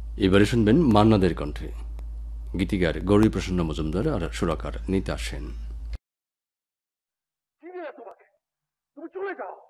এবারে শুনবেন মান্নাদের কণ্ঠে, গীতিকার গৌরীপ্রসন্ন মজুমদার আর সুরকার নিতা সেন। চিনি না তোমাকে, তুমি চলে যাও।